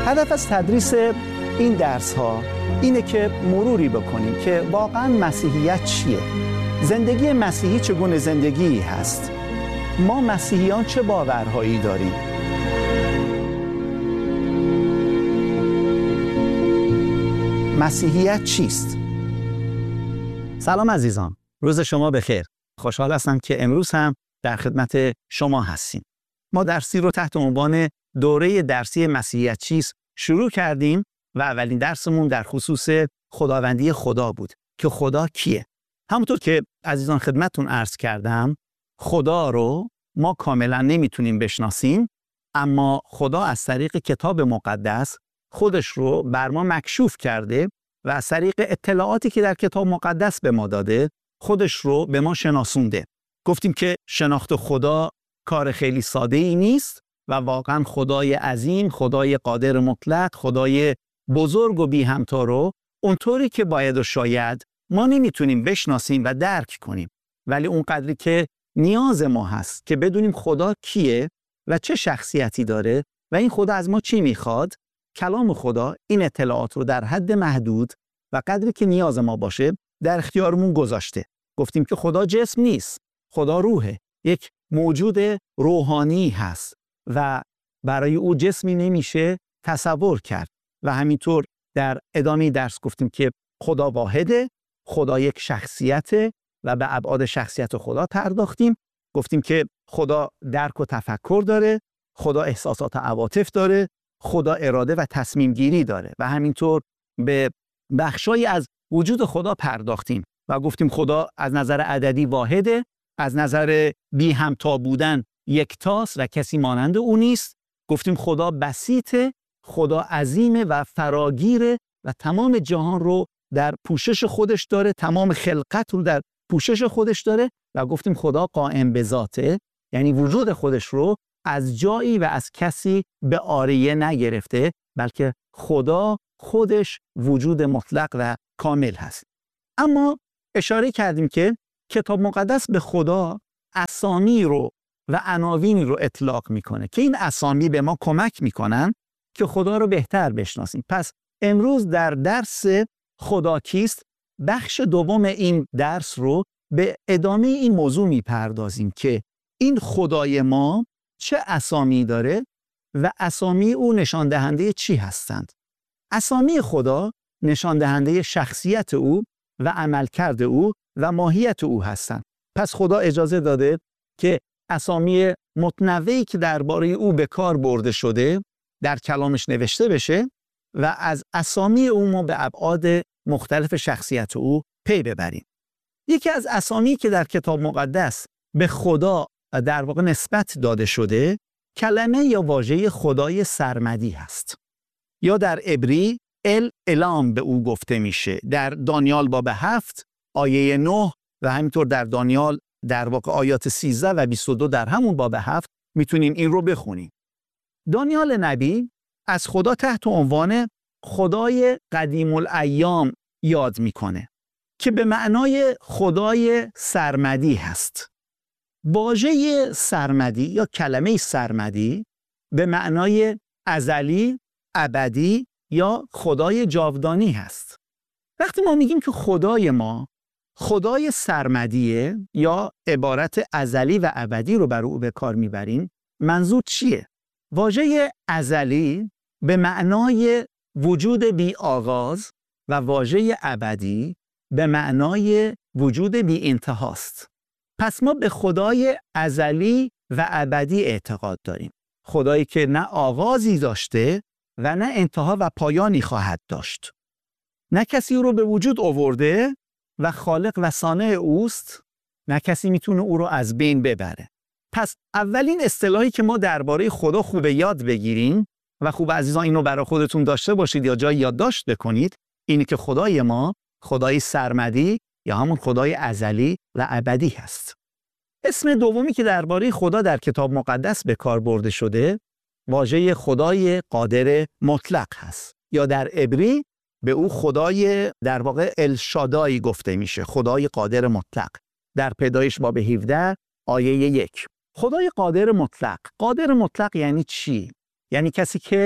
هدف از تدریس این درس ها اینه که مروری بکنیم که واقعا مسیحیت چیه؟ زندگی مسیحی چگونه زندگی هست؟ ما مسیحیان چه باورهایی داریم؟ مسیحیت چیست؟ سلام عزیزان، روز شما بخیر. خوشحال هستم که امروز هم در خدمت شما هستیم. ما درسی رو تحت عنوان دوره درسی مسیحیت چیست شروع کردیم و اولین درسمون در خصوص خداوندی خدا بود که خدا کیه؟ همونطور که عزیزان خدمتتون عرض کردم، خدا رو ما کاملا نمیتونیم بشناسیم، اما خدا از طریق کتاب مقدس خودش رو بر ما مکشوف کرده و از طریق اطلاعاتی که در کتاب مقدس به ما داده خودش رو به ما شناسونده. گفتیم که شناخت خدا کار خیلی ساده ای نیست و واقعا خدای عظیم، خدای قادر مطلق، خدای بزرگ و بی همتا رو اونطوری که باید و شاید ما نمیتونیم بشناسیم و درک کنیم، ولی اونقدری که نیاز ما هست که بدونیم خدا کیه و چه شخصیتی داره و این خدا از ما چی میخواد، کلام خدا این اطلاعات رو در حد محدود و قدری که نیاز ما باشه در اختیارمون گذاشته. گفتیم که خدا جسم نیست، خدا روحه، یک موجود روحانی هست و برای او جسمی نمیشه تصور کرد. و همینطور در ادامه درس گفتیم که خدا واحده، خدا یک شخصیته و به ابعاد شخصیت خدا پرداختیم. گفتیم که خدا درک و تفکر داره، خدا احساسات و عواطف داره، خدا اراده و تصمیم گیری داره و همینطور به بخشایی از وجود خدا پرداختیم و گفتیم خدا از نظر عددی واحده، از نظر بی همتا بودن یکتاست و کسی مانند او نیست. گفتیم خدا بسیطه، خدا عظیمه و فراگیره و تمام جهان رو در پوشش خودش داره، تمام خلقت رو در پوشش خودش داره و گفتیم خدا قائم به ذاته، یعنی وجود خودش رو از جایی و از کسی به عاریه نگرفته، بلکه خدا خودش وجود مطلق و کامل هست. اما اشاره کردیم که کتاب مقدس به خدا اسامی رو و عناوینی رو اطلاق میکنه که این اسامی به ما کمک میکنن که خدا رو بهتر بشناسیم. پس امروز در درس خدا کیست بخش دوم این درس رو به ادامه این موضوع میپردازیم که این خدای ما چه اسامی داره و اسامی او نشان دهنده چی هستند. اسامی خدا نشان دهنده شخصیت او و عملکرد او و ماهیت او هستند. پس خدا اجازه داده که اسامی متنوعی که درباره او به کار برده شده در کلامش نوشته بشه و از اسامی او ما به ابعاد مختلف شخصیت او پی ببریم. یکی از اسامی که در کتاب مقدس به خدا در واقع نسبت داده شده کلمه یا واژه خدای سرمدی هست، یا در عبری الام به او گفته میشه. در دانیال باب 7 آیه 9 و همینطور در دانیال در واقع آیات 13 و 22 در همون باب 7 میتونیم این رو بخونیم. دانیال نبی از خدا تحت عنوان خدای قدیم الایام یاد میکنه که به معنای خدای سرمدی هست. واژه سرمدی یا کلمه سرمدی به معنای ازلی، ابدی یا خدای جاودانی هست. وقتی ما میگیم که خدای ما خدای سرمدیه یا عبارت ازلی و ابدی رو بر او به کار میبریم، منظور چیه؟ واژه ازلی به معنای وجود بی آغاز و واژه ابدی به معنای وجود بی انتهاست. پس ما به خدای ازلی و ابدی اعتقاد داریم. خدایی که نه آغازی داشته و نه انتها و پایانی خواهد داشت. نه کسی رو به وجود آورده و خالق و صانع اوست، نه کسی میتونه او رو از بین ببره. پس اولین اصطلاحی که ما درباره خدا خوب یاد بگیریم و خوب عزیزان اینو برای خودتون داشته باشید یا جای یادداشت بکنید، اینه که خدای ما خدای سرمدی یا همون خدای ازلی و ابدی هست. اسم دومی که درباره خدا در کتاب مقدس به کار برده شده واژه خدای قادر مطلق هست، یا در عبری به او خدای در واقع الشادای گفته میشه، خدای قادر مطلق. در پیدایش باب 17 آیه 1. خدای قادر مطلق. قادر مطلق یعنی چی؟ یعنی کسی که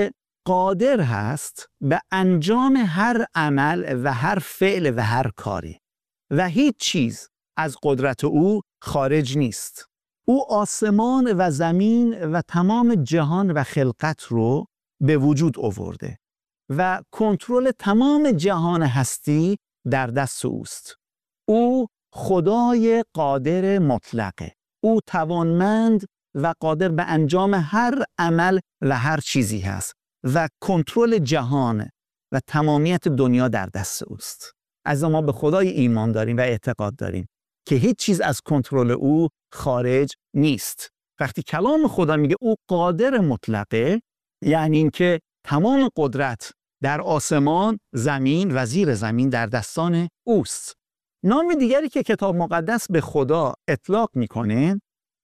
قادر هست به انجام هر عمل و هر فعل و هر کاری و هیچ چیز از قدرت او خارج نیست. او آسمان و زمین و تمام جهان و خلقت رو به وجود آورده و کنترل تمام جهان هستی در دست اوست. او خدای قادر مطلقه. او توانمند و قادر به انجام هر عمل و هر چیزی هست و کنترل جهان و تمامیت دنیا در دست اوست. از ما به خدای ایمان داریم و اعتقاد داریم که هیچ چیز از کنترل او خارج نیست. وقتی کلام خدا میگه او قادر مطلقه، یعنی اینکه تمام قدرت در آسمان، زمین و زیر زمین در دستان اوست. نام دیگری که کتاب مقدس به خدا اطلاق میکنه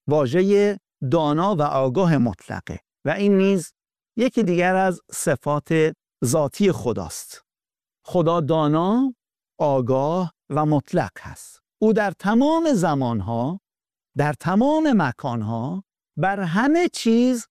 واژه دانا و آگاه مطلقه و این نیز یکی دیگر از صفات ذاتی خداست. خدا دانا، آگاه و مطلق هست. او در تمام زمانها، در تمام مکانها، بر همه چیز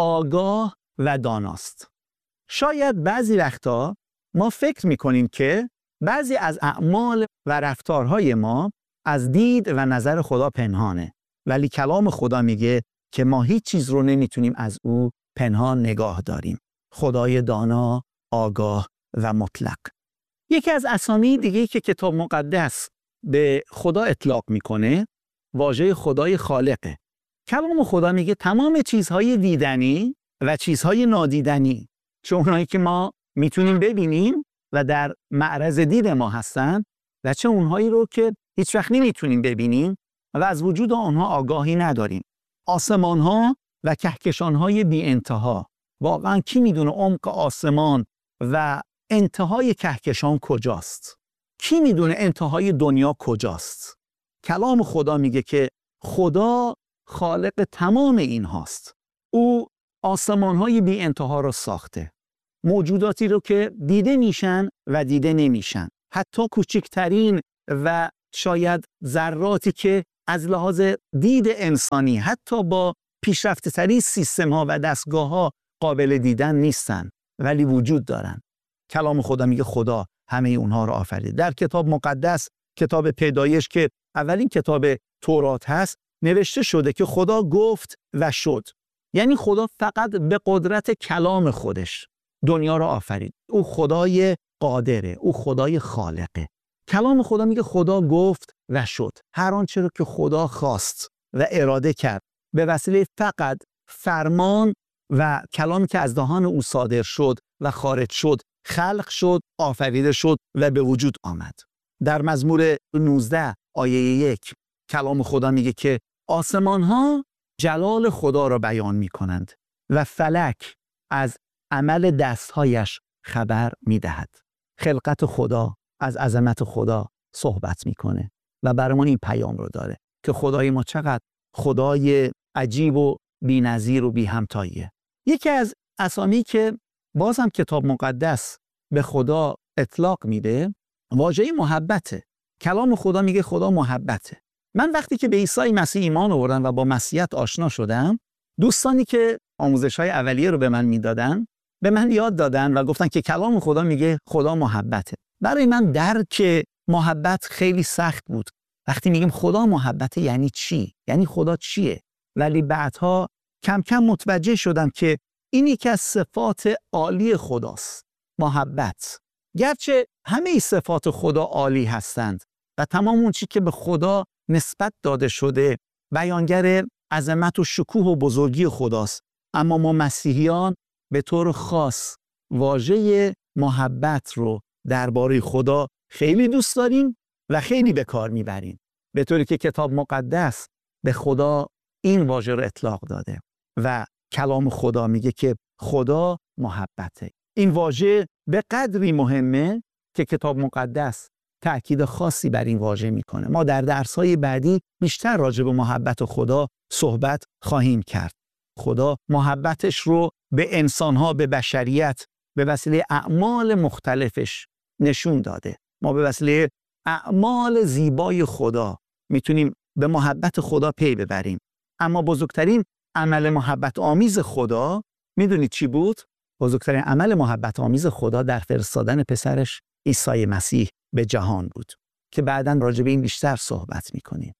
آگاه و داناست. شاید بعضی وقتا ما فکر میکنیم که بعضی از اعمال و رفتارهای ما از دید و نظر خدا پنهانه، ولی کلام خدا میگه که ما هیچ چیز رو نمیتونیم از او پنهان نگاه داریم. خدای دانا، آگاه و مطلق. یکی از اسامی دیگه که کتاب مقدس به خدا اطلاق میکنه واژه خدای خالقه. کلام خدا میگه تمام چیزهای دیدنی و چیزهای نادیدنی، چه اونایی که ما میتونیم ببینیم و در معرض دید ما هستن و چه اونهایی رو که هیچ وقت نمیتونیم ببینیم و از وجود آنها آگاهی نداریم. آسمانها و کهکشانهای بی انتها. واقعا کی میدونه عمق آسمان و انتهای کهکشان کجاست؟ کی میدونه انتهای دنیا کجاست؟ کلام خدا میگه که خدا خالق تمام این هاست. او آسمانهای بی انتها رو ساخته. موجوداتی رو که دیده میشن و دیده نمیشن. حتی کوچکترین و شاید ذراتی که از لحاظ دید انسانی حتی با پیشرفته ترین سیستم ها و دستگاه ها قابل دیدن نیستن ولی وجود دارن. کلام خدا میگه خدا همه اونها رو آفریده. در کتاب مقدس، کتاب پیدایش که اولین کتاب تورات هست، نوشته شده که خدا گفت و شد. یعنی خدا فقط به قدرت کلام خودش دنیا رو آفرید. او خدای قادره، او خدای خالقه. کلام خدا میگه خدا گفت و شد. هر آنچه رو که خدا خواست و اراده کرد به وسیله فقط فرمان و کلامی که از دهان او صادر شد و خارج شد، خلق شد، آفریده شد و به وجود آمد. در مزمور 19 آیه 1 کلام خدا میگه که آسمان ها جلال خدا را بیان میکنند و فلک از عمل دستهایش خبر میدهد. خلقت خدا از عظمت خدا صحبت میکنه و برامون این پیام رو داره که خدای ما چقدر خدای عجیب و بی‌نظیر و بی همتاییه. یکی از اسامی که بازم کتاب مقدس به خدا اطلاق میده واژه محبته. کلام خدا میگه خدا محبته. من وقتی که به عیسی مسیح ایمان آوردم و با مسیحیت آشنا شدم، دوستانی که آموزش‌های اولیه رو به من میدادن به من یاد دادن و گفتن که کلام خدا میگه خدا محبته. برای من درک محبت خیلی سخت بود. وقتی میگیم خدا محبته یعنی چی؟ یعنی خدا چیه؟ ولی بعدها کم کم متوجه شدم که این یکی از صفات عالی خداست. محبت. گرچه همه صفات خدا عالی هستند و تمام اون چی که به خدا نسبت داده شده بیانگر عظمت و شکوه و بزرگی خداست، اما ما مسیحیان به طور خاص واژه محبت رو درباره خدا خیلی دوست داریم و خیلی به کار میبریم، به طوری که کتاب مقدس به خدا این واژه رو اطلاق داده و کلام خدا میگه که خدا محبته. این واژه به قدری مهمه که کتاب مقدس تأکید خاصی بر این واژه میکنه. ما در درس‌های بعدی بیشتر راجع به محبت خدا صحبت خواهیم کرد. خدا محبتش رو به انسان‌ها، به بشریت به وسیله اعمال مختلفش نشون داده. ما به وسیله اعمال زیبای خدا میتونیم به محبت خدا پی ببریم. اما بزرگترین عمل محبت آمیز خدا میدونید چی بود؟ بزرگترین عمل محبت آمیز خدا در فرستادن پسرش عیسی مسیح به جهان بود که بعداً راجع به این بیشتر صحبت می‌کنیم.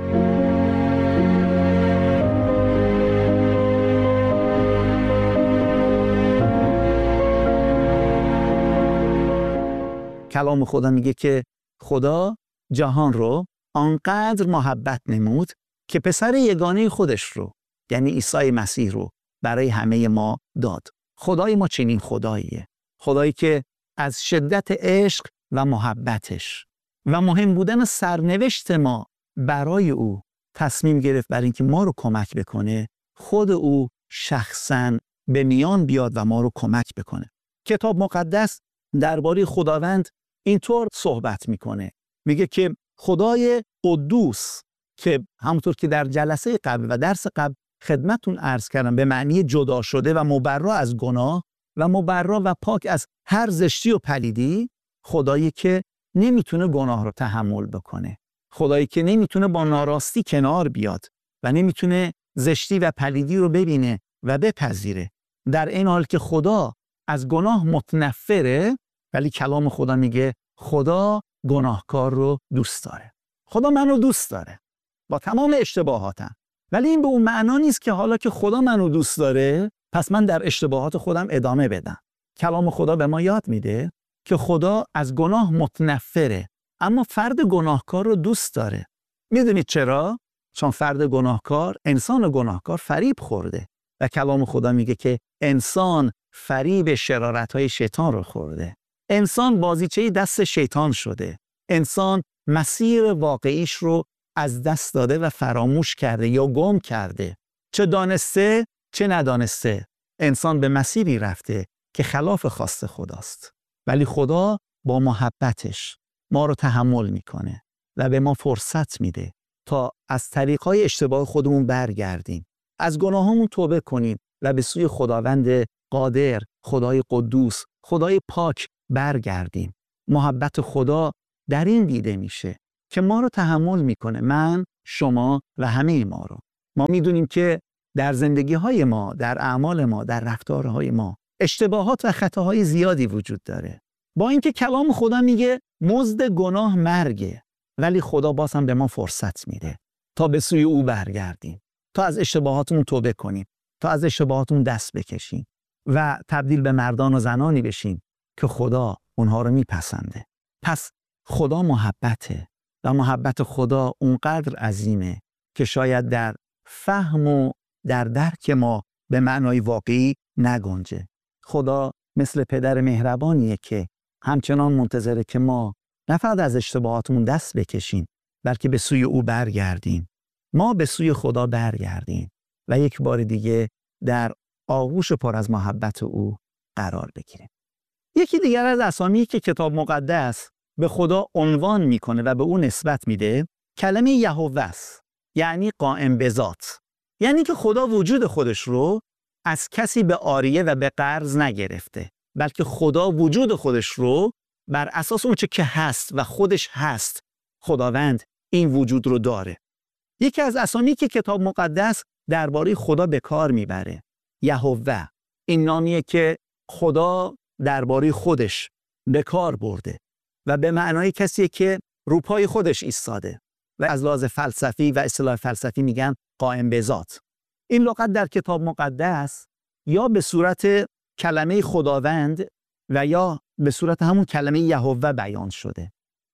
کلام خدا میگه که خدا جهان رو آنقدر محبت نمود که پسر یگانه خودش رو، یعنی عیسی مسیح رو، برای همه ما داد. خدای ما چنین خداییه. خدایی که از شدت عشق و محبتش و مهم بودن سرنوشت ما برای او تصمیم گرفت برای اینکه ما رو کمک بکنه، خود او شخصاً به میان بیاد و ما رو کمک بکنه. کتاب مقدس درباره خداوند اینطور صحبت میکنه. میگه که خدای قدوس، که همونطور که در جلسه قبل و درس قبل خدمتون عرض کردم به معنی جدا شده و مبرا از گناه و مبرا و پاک از هر زشتی و پلیدی، خدایی که نمیتونه گناه رو تحمل بکنه، خدایی که نمیتونه با ناراستی کنار بیاد و نمیتونه زشتی و پلیدی رو ببینه و بپذیره، در این حال که خدا از گناه متنفره، ولی کلام خدا میگه خدا گناهکار رو دوست داره. خدا منو دوست داره با تمام اشتباهاتم، ولی این به اون معنا نیست که حالا که خدا منو دوست داره پس من در اشتباهات خودم ادامه بدم. کلام خدا به ما یاد میده که خدا از گناه متنفره، اما فرد گناهکار رو دوست داره. میدونید چرا؟ چون فرد گناهکار، انسان گناهکار فریب خورده و کلام خدا میگه که انسان فریب شرارت‌های شیطان رو خورده. انسان بازیچه دست شیطان شده. انسان مسیر واقعیش رو از دست داده و فراموش کرده یا گم کرده. چه دانسته چه ندانسته انسان به مسیری رفته که خلاف خواست خداست. ولی خدا با محبتش ما رو تحمل میکنه و به ما فرصت میده تا از طریقای اشتباه خودمون برگردیم، از گناهامون توبه کنیم و به سوی خداوند قادر، خدای قدوس، خدای پاک برگردیم. محبت خدا در این دیده میشه که ما رو تحمل میکنه، من، شما و همه ما رو. ما میدونیم که در زندگی های ما، در اعمال ما، در رفتارهای ما اشتباهات و خطاهای زیادی وجود داره. با اینکه کلام خدا میگه مزد گناه مرگه، ولی خدا باز هم به ما فرصت میده تا به سوی او برگردیم، تا از اشتباهاتمون توبه کنیم، تا از اشتباهاتمون دست بکشیم و تبدیل به مردان و زنانی بشیم که خدا اونها رو میپسنده. پس خدا محبته و محبت خدا اونقدر عظیمه که شاید در فهم و در درک ما به معنای واقعی نگنجه. خدا مثل پدر مهربانیه که همچنان منتظره که ما نه فقط از اشتباهاتمون دست بکشیم، بلکه به سوی او برگردیم. ما به سوی خدا برگردیم و یک بار دیگه در آغوش پر از محبت او قرار بگیریم. یکی دیگر از اسامی که کتاب مقدس به خدا عنوان میکنه و به او نسبت میده کلمه یهوه است، یعنی قائم به ذات. یعنی که خدا وجود خودش رو از کسی به عاریه و به قرض نگرفته، بلکه خدا وجود خودش رو بر اساس اون چه که هست و خودش هست، خداوند این وجود رو داره. یکی از اسامی که کتاب مقدس درباره خدا به کار میبره یهوه، این نامیه که خدا درباره خودش به کار برده و به معنای کسی که رو پای خودش ایستاده و از لحاظ فلسفی و اصطلاح فلسفی میگن قائم به ذات. این لغت در کتاب مقدس یا به صورت کلمه خداوند و یا به صورت همون کلمه یهوه بیان شده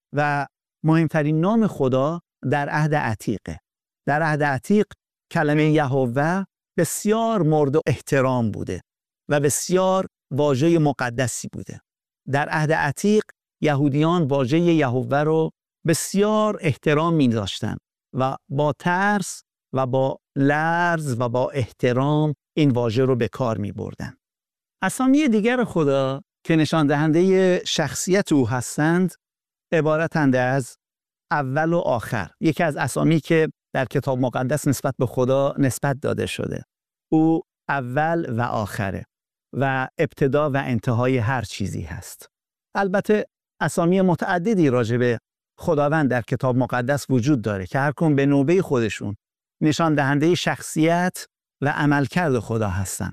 و مهمترین نام خدا در عهد عتیقه. در عهد عتیق کلمه یهوه بسیار مورد احترام بوده و بسیار واژه مقدسی بوده. در عهد عتیق یهودیان واژه یهوه رو بسیار احترام می‌داشتن و با ترس و با لرز و با احترام این واژه رو به کار می‌بردن. اسامی دیگر خدا که نشان دهنده شخصیت او هستند عبارتند از اول و آخر. یکی از اسامی که در کتاب مقدس نسبت به خدا نسبت داده شده. او اول و آخره و ابتدا و انتهای هر چیزی هست. البته اسامی متعددی راجع به خداوند در کتاب مقدس وجود داره که هر کدوم به نوبه خودشون نشان دهنده شخصیت و عملکرد خدا هستند.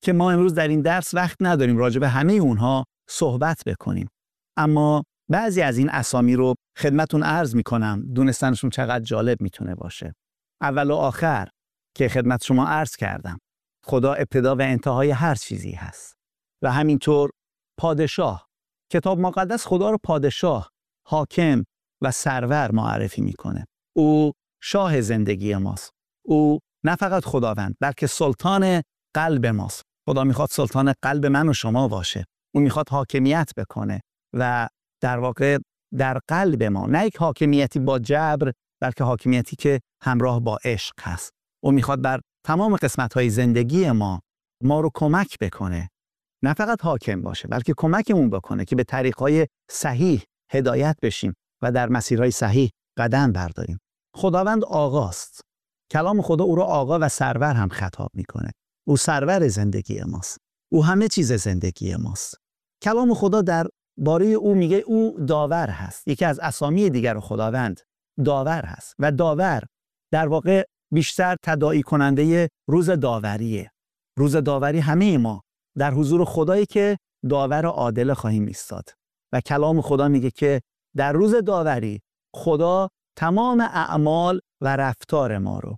که ما امروز در این درس وقت نداریم راجع به همه اونها صحبت بکنیم. اما بعضی از این اسامی رو خدمتون عرض میکنم، دونستنشون چقدر جالب میتونه باشه. اول و آخر که خدمت شما عرض کردم، خدا ابتدا و انتهای هر چیزی هست. و همینطور پادشاه، کتاب مقدس خدا رو پادشاه، حاکم و سرور معرفی میکنه. او شاه زندگی ماست. او نه فقط خداوند بلکه سلطان قلب ماست. خدا میخواد سلطان قلب من و شما باشه. او میخواد حاکمیت بکنه و در واقع در قلب ما، نه یک حاکمیتی با جبر بلکه حاکمیتی که همراه با عشق هست. او میخواد بر تمام قسمت‌های زندگی ما رو کمک بکنه، نه فقط حاکم باشه بلکه کمکمون بکنه که به طریق‌های صحیح هدایت بشیم و در مسیرهای صحیح قدم برداریم. خداوند آقاست. کلام خدا او رو آقا و سرور هم خطاب میکنه. او سرور زندگی ماست. او همه چیز زندگی ماست. کلام خدا در باره او میگه او داور هست. یکی از اسامی دیگر خداوند داور هست و داور در واقع بیشتر تداعی کننده روز داوریه. روز داوری همه ما در حضور خدایی که داور عادل خواهیم ایستاد و کلام خدا میگه که در روز داوری خدا تمام اعمال و رفتار ما رو،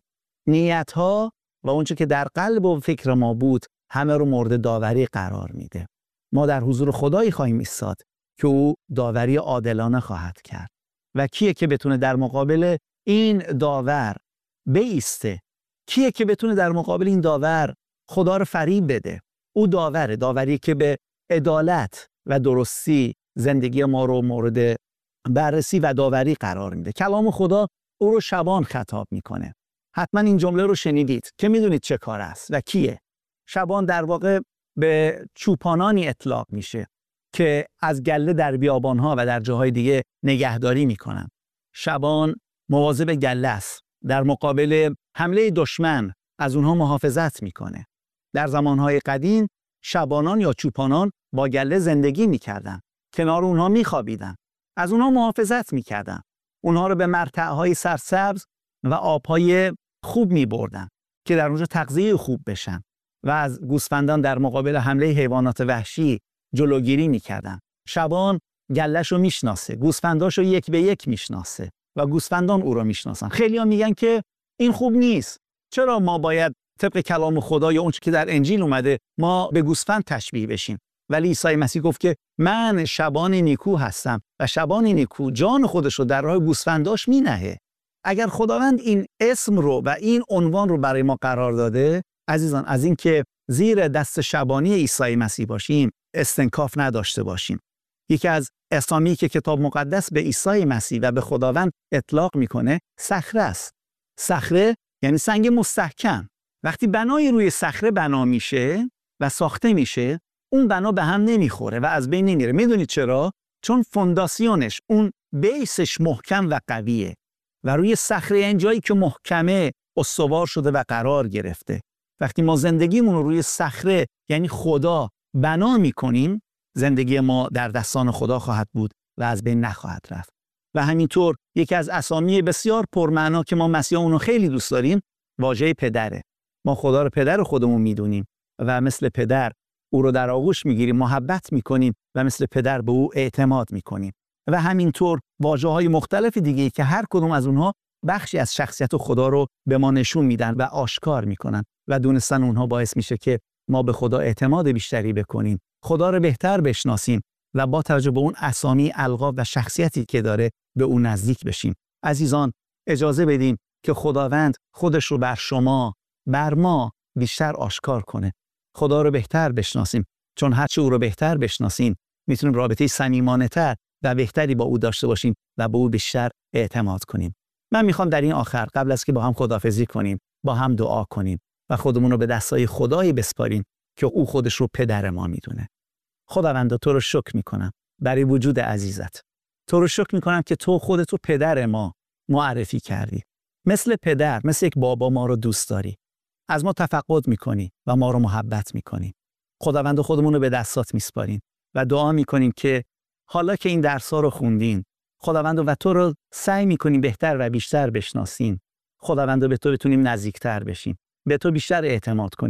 نیت‌ها و اونچه که در قلب و فکر ما بود همه رو مورد داوری قرار میده. ما در حضور خدایی خواهیم ایستاد که او داوری عادلانه خواهد کرد. و کیه که بتونه در مقابل این داور بایسته؟ کیه که بتونه در مقابل این داور خدا رو فریب بده؟ او داوره، داوری که به عدالت و درستی زندگی ما رو مورد بررسی و داوری قرار میده. کلام خدا او رو شبان خطاب میکنه. حتما این جمله رو شنیدید که میدونید چه کار است و کیه. شبان در واقع به چوپانانی اطلاق میشه که از گله در بیابانها و در جاهای دیگه نگهداری میکنن. شبان مواظب گله است، در مقابل حمله دشمن از اونها محافظت میکنه. در زمانهای قدیم شبانان یا چوپانان با گله زندگی میکردن، کنار اونها میخوابیدن، از اونها محافظت میکردن، اونها رو به مرتعهای سرسبز و آبهای خوب میبردن که در اونجا تغذیه خوب بشن و از گوسفندان در مقابل حمله حیوانات وحشی جلوگیری میکردن. شبان گله‌ش رو میشناسه، گوسفنداش رو یک به یک میشناسه و گوسفندان او رو میشناسن. خیلی ها میگن که این خوب نیست. چرا ما باید طبق کلام خدا یا اونچه که در انجیل اومده ما به گوسفند تشبیه بشیم؟ ولی عیسی مسیح گفت که من شبان نیکو هستم و شبان نیکو جان خودش رو در راه گوسفنداش مینهه. اگر خداوند این اسم رو و این عنوان رو برای ما قرار داده، عزیزان، از این که زیر دست شبانی عیسی مسیح باشیم استنکاف نداشته باشیم. یکی از اسامی که کتاب مقدس به عیسی مسیح و به خداوند اطلاق میکنه صخره است. صخره یعنی سنگ مستحکم. وقتی بنای روی صخره بنا میشه و ساخته میشه، اون بنا به هم نمیخوره و از بین نمیره. میدونید چرا؟ چون فونداسیونش، اون بیسش محکم و قویه و روی صخره این جایی که محکمه استوار شده و قرار گرفته. وقتی ما زندگیمون رو روی صخره یعنی خدا بنا میکنیم، زندگی ما در دستان خدا خواهد بود و از بین نخواهد رفت. و همینطور یکی از اسامی بسیار پرمعنا که ما مسیحیان رو خیلی دوست داریم واژه پدره. ما خدا رو پدر خودمون میدونیم و مثل پدر او رو در آغوش میگیریم، محبت میکنیم و مثل پدر به او اعتماد میکنیم. و همینطور واژه‌های مختلف دیگه که هر کدوم از اونها بخشی از شخصیت خدا رو به ما نشون میدن و آشکار میکنن و دونستن اونها باعث میشه که ما به خدا اعتماد بیشتری بکنیم، خدا رو بهتر بشناسیم و با توجه به اون اسامی، القاب و شخصیتی که داره به اون نزدیک بشیم. عزیزان، اجازه بدیم که خداوند خودش رو بر شما، بر ما بیشتر آشکار کنه. خدا رو بهتر بشناسیم، چون هرچه او رو بهتر بشناسیم میتونیم رابطه صمیمانه‌تر و بهتری با او داشته باشیم و به او بیشتر اعتماد کنیم. من میخوام در این آخر قبل از که با هم خداحافظی کنیم با هم دعا کنیم و خودمون رو به دستای خدایی بسپاریم که او خودش رو پدر ما میدونه. خداوند، تو رو شکر میکنم برای وجود عزیزت. تو رو شکر میکنم که تو خودت رو پدر ما معرفی کردی. مثل پدر، مثل یک بابا ما رو دوست داری. از ما تفقد میکنی و ما رو محبت میکنی. خداوند، خودمون رو به دستات میسپاریم و دعا میکنیم که حالا که این درس‌ها رو خوندین، خداوند و تو رو سعی میکنیم بهتر و بیشتر بشناسیم. خداوند، به تو بتونیم نزدیکتر بشیم، به تو بیشتر اعتماد کنیم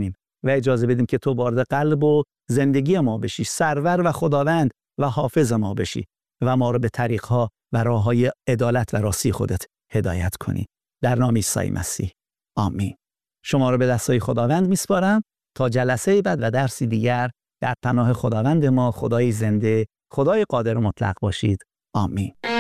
و اجازه بدیم که تو وارد قلب و زندگی ما بشی، سرور و خداوند و حافظ ما بشی و ما رو به طریق‌ها و راه‌های عدالت و راستی خودت هدایت کنی. در نام عیسی مسیح. آمین. شما رو به دستای خداوند میسپارم تا جلسه بعد و درسی دیگر در پناه خداوند ما، خدای زنده، خدای قادر مطلق باشید. آمین.